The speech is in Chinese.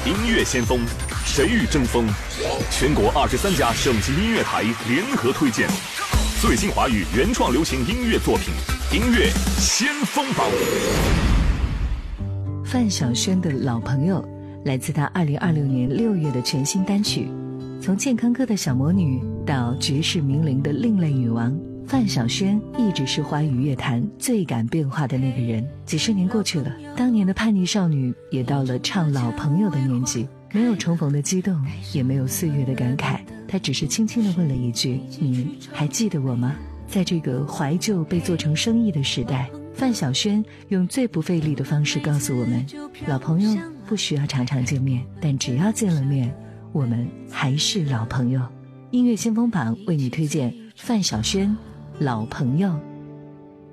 音乐先锋，谁与争锋？全国23家省级音乐台联合推荐最新华语原创流行音乐作品，音乐先锋榜。 范晓萱的老朋友来自她2026年6月的全新单曲。从健康科的小魔女到绝世名伶的另类女王，范晓萱一直是华语乐坛最敢变化的那个人。几十年过去了，当年的叛逆少女也到了唱老朋友的年纪，没有重逢的激动，也没有岁月的感慨，她只是轻轻地问了一句：你还记得我吗？在这个怀旧被做成生意的时代，范晓萱用最不费力的方式告诉我们，老朋友不需要常常见面，但只要见了面，我们还是老朋友。音乐先锋榜为你推荐范晓萱《老朋友》。